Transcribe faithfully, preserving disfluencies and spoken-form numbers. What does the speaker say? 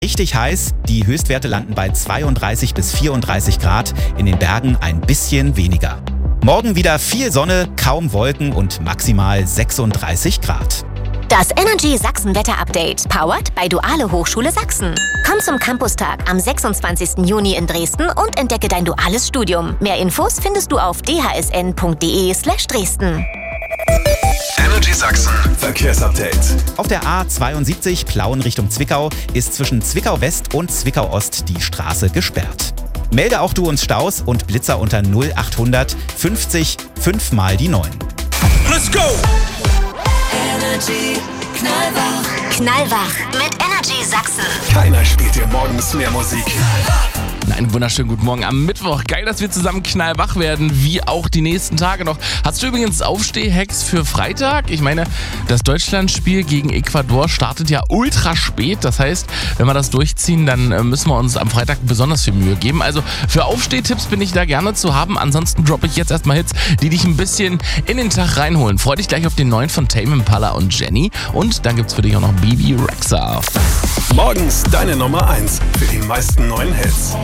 Richtig heiß, die Höchstwerte landen bei zweiunddreißig bis vierunddreißig Grad, in den Bergen ein bisschen weniger. Morgen wieder viel Sonne, kaum Wolken und maximal sechsunddreißig Grad. Das Energy Sachsen Wetter Update, powered bei Duale Hochschule Sachsen. Komm zum Campustag am sechsundzwanzigsten Juni in Dresden und entdecke dein duales Studium. Mehr Infos findest du auf d h s n punkt d e slash Dresden. Energy Sachsen Verkehrsupdate. Auf der A zweiundsiebzig Plauen Richtung Zwickau ist zwischen Zwickau West und Zwickau Ost die Straße gesperrt. Melde auch du uns Staus und Blitzer unter null achthundert fünfzig fünf mal die neun. Let's go! Energy Knallwach. Knallwach mit Energy Sachsen. Keiner spielt dir morgens mehr Musik. Einen wunderschönen guten Morgen am Mittwoch. Geil, dass wir zusammen knallwach werden, wie auch die nächsten Tage noch. Hast du übrigens Aufsteh-Hacks für Freitag? Ich meine, das Deutschlandspiel gegen Ecuador startet ja ultra spät. Das heißt, wenn wir das durchziehen, dann müssen wir uns am Freitag besonders viel Mühe geben. Also für Aufstehtipps bin ich da gerne zu haben. Ansonsten droppe ich jetzt erstmal Hits, die dich ein bisschen in den Tag reinholen. Freu dich gleich auf den neuen von Tame Impala und Jenny. Und dann gibt's für dich auch noch Bebe Rexha. Morgens deine Nummer eins für die meisten neuen Hits.